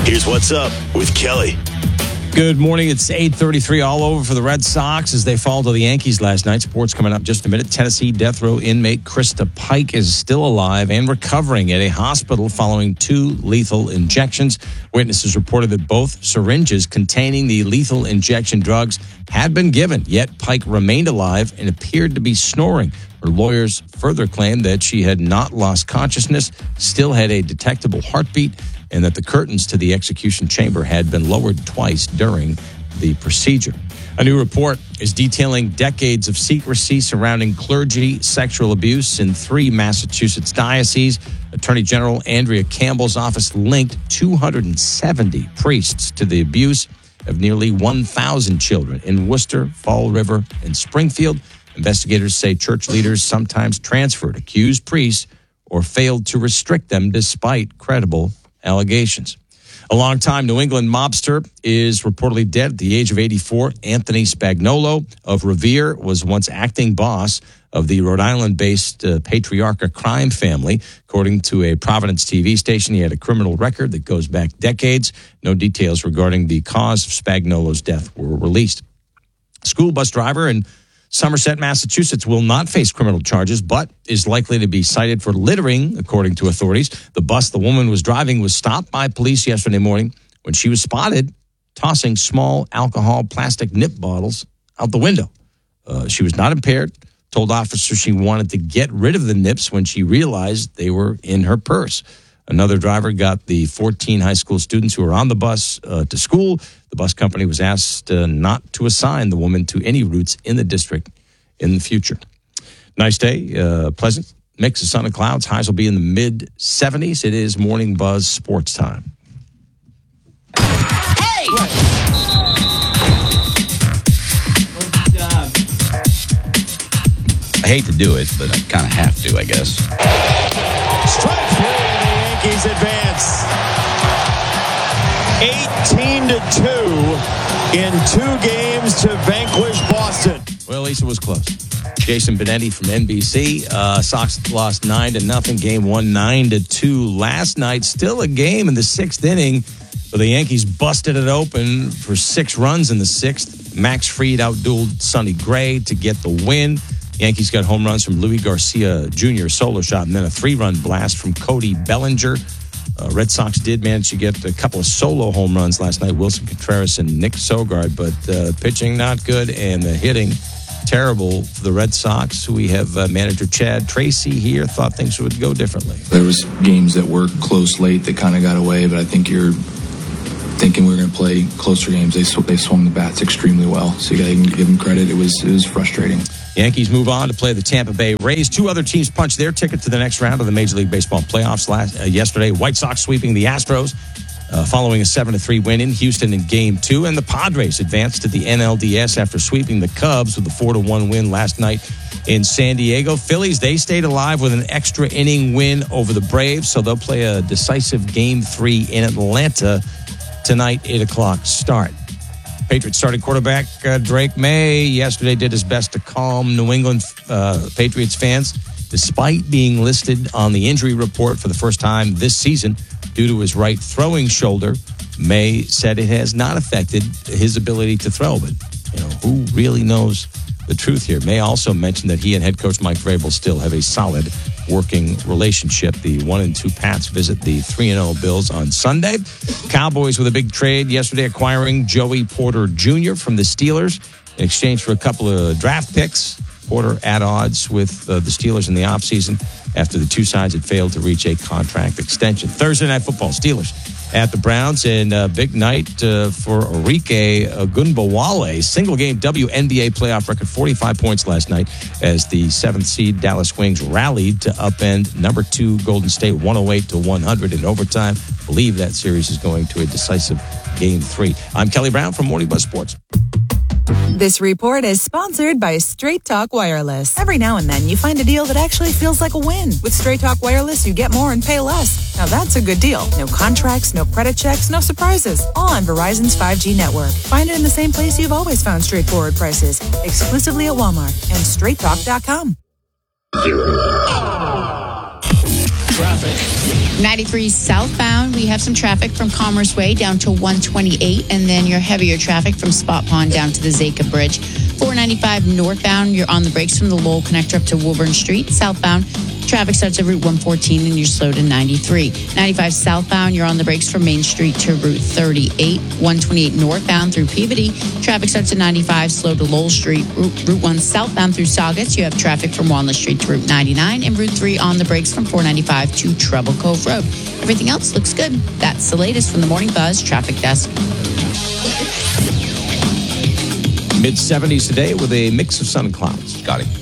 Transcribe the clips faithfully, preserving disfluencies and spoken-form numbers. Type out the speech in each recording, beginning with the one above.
Here's what's up with Kelly. Good morning. It's eight thirty-three all over for the Red Sox as they fall to the Yankees last night. Sports coming up in just a minute. Tennessee death row inmate Krista Pike is still alive and recovering at a hospital following two lethal injections. Witnesses reported that both syringes containing the lethal injection drugs had been given, yet Pike remained alive and appeared to be snoring. Her lawyers further claimed that she had not lost consciousness, still had a detectable heartbeat, and that the curtains to the execution chamber had been lowered twice during the procedure. A new report is detailing decades of secrecy surrounding clergy sexual abuse in three Massachusetts dioceses. Attorney General Andrea Campbell's office linked two hundred seventy priests to the abuse of nearly one thousand children in Worcester, Fall River, and Springfield. Investigators say church leaders sometimes transferred accused priests or failed to restrict them despite credible allegations. A longtime New England mobster is reportedly dead at the age of eighty-four. Anthony Spagnolo of Revere was once acting boss of the Rhode Island-based uh, Patriarcha crime family. According to a Providence T V station, he had a criminal record that goes back decades. No details regarding the cause of Spagnolo's death were released. School bus driver and Somerset, Massachusetts will not face criminal charges, but is likely to be cited for littering, according to authorities. The bus the woman was driving was stopped by police yesterday morning when she was spotted tossing small alcohol plastic nip bottles out the window. Uh, she was not impaired, told officers she wanted to get rid of the nips when she realized they were in her purse. Another driver got the fourteen high school students who were on the bus uh, to school. The bus company was asked uh, not to assign the woman to any routes in the district in the future. Nice day, uh, pleasant mix of sun and clouds. Highs will be in the mid seventies. It is Morning Buzz sports time. Hey! I hate to do it, but I kind of have to, I guess. Strike three and the Yankees advance. eighteen to two in two games to vanquish Boston. Well, at least it was close. Jason Benetti from N B C. Uh, Sox lost nine to nothing. Game one, nine to two last night. Still a game in the sixth inning, but the Yankees busted it open for six runs in the sixth. Max Fried outdueled Sonny Gray to get the win. Yankees got home runs from Louis Garcia Junior solo shot, and then a three-run blast from Cody Bellinger. Uh, Red Sox did manage to get a couple of solo home runs last night, Wilson Contreras and Nick Sogard, but uh, pitching not good and the hitting terrible for the Red Sox. We have uh, manager Chad Tracy here. Thought things would go differently. There was games that were close late that kind of got away, but I think you're thinking we were going to play closer games. They they swung the bats extremely well, so you got to give them credit. It was it was frustrating. Yankees move on to play the Tampa Bay Rays. Two other teams punched their ticket to the next round of the Major League Baseball playoffs last uh, yesterday. White Sox sweeping the Astros uh, following a seven to three win in Houston in Game two. And the Padres advanced to the N L D S after sweeping the Cubs with a four to one win last night in San Diego. Phillies, they stayed alive with an extra inning win over the Braves, so they'll play a decisive Game three in Atlanta tonight, eight o'clock start. Patriots starting quarterback uh, Drake May yesterday did his best to calm New England uh, Patriots fans. Despite being listed on the injury report for the first time this season due to his right throwing shoulder, May said it has not affected his ability to throw. But, you know, who really knows the truth here? May also mentioned that he and head coach Mike Vrabel still have a solid working relationship. The one and two Pats visit the three and oh Bills on Sunday. Cowboys with a big trade yesterday, acquiring Joey Porter Junior from the Steelers in exchange for a couple of draft picks. Porter at odds with uh, the Steelers in the offseason after the two sides had failed to reach a contract extension. Thursday Night Football, Steelers at the Browns, and a big night uh, for Arike Ogunbowale. Single-game W N B A playoff record, forty-five points last night as the seventh seed Dallas Wings rallied to upend number two Golden State one oh eight to one hundred in overtime. I believe that series is going to a decisive Game three. I'm Kelly Brown from Morning Buzz Sports. This report is sponsored by Straight Talk Wireless. Every now and then, you find a deal that actually feels like a win. With Straight Talk Wireless, you get more and pay less. Now that's a good deal. No contracts, no credit checks, no surprises. All on Verizon's five G network. Find it in the same place you've always found straightforward prices. Exclusively at Walmart and straight talk dot com. Traffic. ninety-three southbound, we have some traffic from Commerce Way down to one twenty-eight, and then your heavier traffic from Spot Pond down to the Zaka Bridge. four ninety-five northbound, you're on the brakes from the Lowell connector up to Woburn Street. Southbound, traffic starts at Route one fourteen and you're slow to ninety-three. ninety-five southbound, you're on the brakes from Main Street to Route thirty-eight. one twenty-eight northbound through Peabody, traffic starts at ninety-five, slow to Lowell Street. Route, Route one southbound through Saugus, you have traffic from Walnut Street to Route ninety-nine, and Route three on the brakes from four ninety-five to Treble Cove Road. Everything else looks good. That's the latest from the Morning Buzz Traffic Desk. Mid seventies today with a mix of sun and clouds. Got it.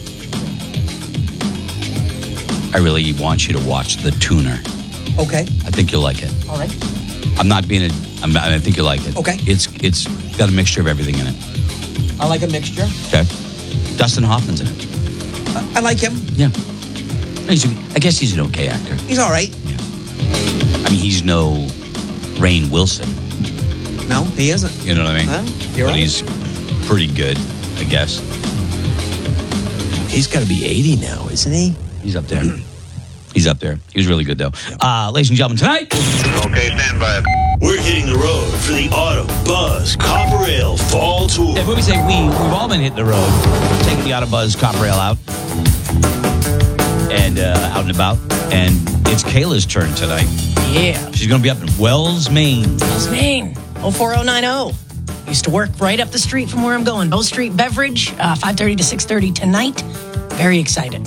I really want you to watch The Tuner. Okay. I think you'll like it. All right. I'm not being a. I'm, I think you'll like it. Okay. It's it's got a mixture of everything in it. I like a mixture. Okay. Dustin Hoffman's in it. I, I like him. Yeah. He's a, I guess he's an okay actor. He's all right. Yeah. I mean, he's no Rainn Wilson. No, he isn't. You know what I mean? Huh? You're but right. he's pretty good, I guess. He's got to be eighty now, isn't he? He's up there. He's up there. He was really good, though. Uh, ladies and gentlemen, tonight. Okay, stand by. We're hitting the road for the Auto Buzz Copper Ale Fall Tour. If we say we, we've all been hitting the road, taking the Auto Buzz Copper Ale out and uh, out and about. And it's Kayla's turn tonight. Yeah. She's going to be up in Wells, Maine. Wells, Maine. oh four oh nine oh. Used to work right up the street from where I'm going. Bow Street Beverage, uh, five thirty to six thirty tonight. Very excited.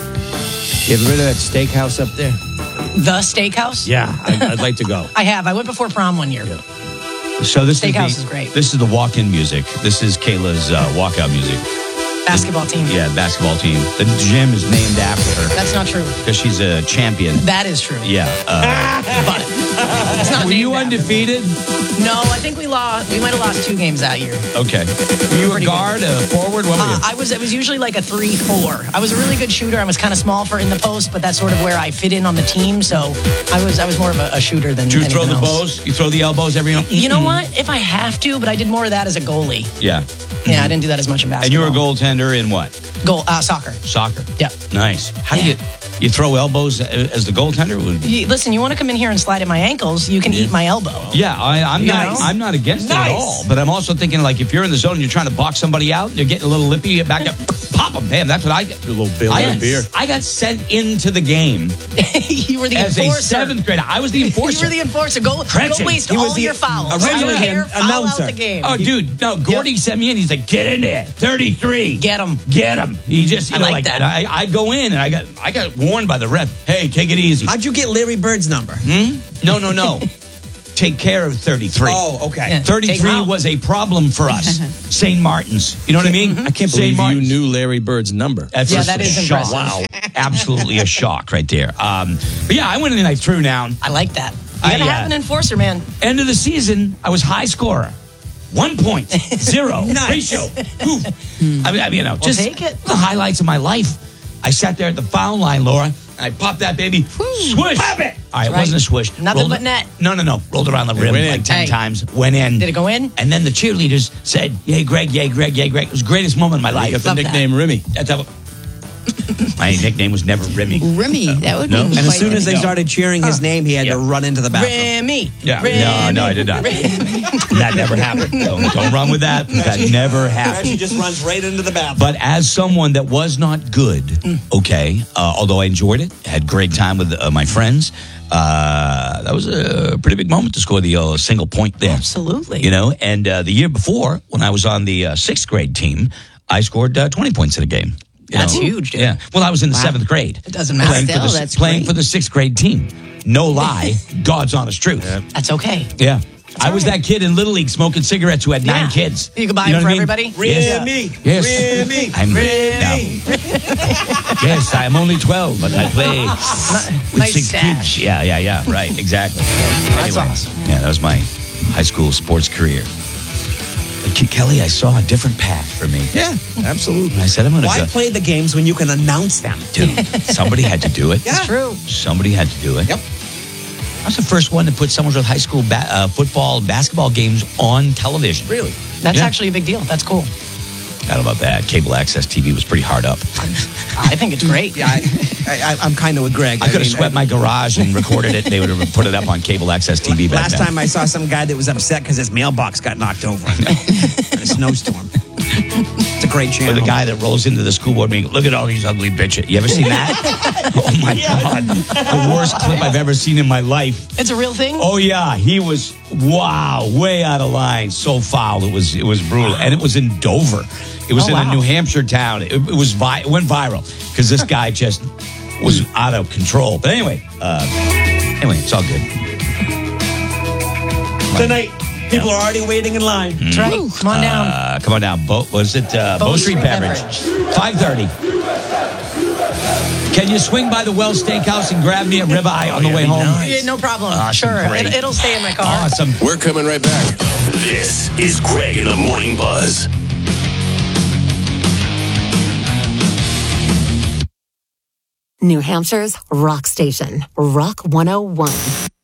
You ever been to that steakhouse up there? The Steakhouse? Yeah, I'd, I'd like to go. I have. I went before prom one year. So this Steakhouse is, the, is great. This is the walk-in music. This is Kayla's uh, walkout music. Basketball team. Yeah, basketball team. The gym is named after her That's not true. because she's a champion. That is true. Yeah. Uh, But it's not were you named after. undefeated? No, I think we lost. We might have lost two games that year. Okay. Were you a Pretty guard, a forward? What were you? Uh, I was. It was usually like a three four. I was a really good shooter. I was kind of small for in the post, but that's sort of where I fit in on the team. So I was. I was more of a, a shooter than. Did you throw anything the else. bows? You throw the elbows every. You know what? If I have to, but I did more of that as a goalie. Yeah. Yeah, I didn't do that as much in And you basketball. were a goaltender in what? Goal, uh, soccer. Soccer. Yeah. Nice. How Yeah. do you you throw elbows as the goaltender? You, listen, you want to come in here and slide at my ankles? You can eat my elbow. Yeah, I, I'm Nice. not. I'm not against it at Nice. all. But I'm also thinking, like, if you're in the zone and you're trying to box somebody out, and you're getting a little lippy, you back up, pop them. Damn, that's what I get. A little bill I and got, beer. I got sent into the game You were the as enforcer. a seventh grader. I was the You enforcer. were the enforcer. Go, Cretchin. go waste He was all the your fouls. original Don't care, foul announcer. out the game. Oh, dude, no, Gordy sent me in. He's like, get in there, thirty-three. Get 'em. Get him. He just, you I know, like like that. I, I go in and I got, I got warned by the ref. Hey, take it easy. How'd you get Larry Bird's number? No, no, no. Take care of thirty-three. Oh, okay. Yeah. Take 'em thirty-three out. was a problem for us. Saint Martin's. You know what I mean? I can't Saint believe you Martin's. knew Larry Bird's number. That's Yeah, just that a is shock. impressive. Wow. Absolutely a shock right there. Um, but yeah, I went in and I threw down. I like that. You I, gotta uh, have an enforcer, man. End of the season, I was high scorer. One point, zero Nice. ratio. Ooh. I mean, I mean, you know, just take it. the highlights of my life. I sat there at the foul line, Laura, and I popped that baby. Swoosh. Pop it. All right, it Right. wasn't a swish. Nothing Rolled but it- net. No, no, no. Rolled around the rim went in. like ten Hey. times. Went in. Did it go in? And then the cheerleaders said, "Yay, Greg! Yay, Greg! Yay, Greg!" It was the greatest moment of my You life. got the Love that. nickname Rimmy. That's how- my nickname was never Rimmy. Remy, that would No. be And And quite as soon as they the- started cheering his name, he had Yeah. to run into the bathroom. Remy. Yeah, Remy. no, no, I did not. That never happened. Don't, don't run with that. That never happened. just runs right into the bathroom. But as someone that was not good, okay, uh, although I enjoyed it, had great time with uh, my friends, uh, that was a pretty big moment to score the uh, single point there. Absolutely. You know, and uh, the year before, when I was on the uh, sixth grade team, I scored uh, twenty points in a game. You That's know? huge, dude. Yeah. Well, I was in the seventh grade. It doesn't matter. Playing, Still, for, the, that's playing great. for the sixth grade team. No lie, God's honest truth. That's okay. Yeah. I was all right. that kid in Little League smoking cigarettes who had nine Yeah. kids. You could buy know them what for I mean? everybody? Yes. Remy. Yes. Remy. I'm Remy. now. Yes, I'm only twelve, but I play with Nice six stash. kids. Yeah, yeah, yeah. Right, exactly. That's Anyway, awesome. Yeah, that was my high school sports career. But Ke- Kelly, I saw a different path for me. Yeah, absolutely. I said, I'm going to Why go. play the games when you can announce them? Dude, somebody had to do it. Yeah. True. Somebody had to do it. Yep. I was the first one to put Somersworth High School ba- uh, football, basketball games on television. Really? That's Yeah. actually a big deal. That's cool. How about that? Cable access T V was pretty hard up. I think it's great. Yeah, I, I, I'm kind of with Greg. I could have mean, swept my garage and recorded it. They would have put it up on cable access T V back Last then. time I saw some guy that was upset because his mailbox got knocked over in a snowstorm. It's a great Or channel. the guy that rolls into the school board meeting, look at all these ugly bitches. You ever seen that? Oh, my God. The worst clip I've ever seen in my life. It's a real thing? Oh, yeah. He was, wow, way out of line. So foul. It was it was brutal. And it was in Dover. It was Oh, in wow. a New Hampshire town. It, it was vi- it went viral because this guy just was out of control. But anyway, uh, anyway, it's all good. Tonight, people are already waiting in line. That's right. Come on down. Uh, come on down. Bo- was it uh, Bow Bow Street Street Beverage? five thirty. Can you swing by the Wells Steakhouse and grab me a ribeye on the way home? Yeah, no problem. Awesome, sure. great. It, it'll stay in my car. Awesome. We're coming right back. This is Greg in the Morning Buzz. New Hampshire's rock station, Rock one oh one.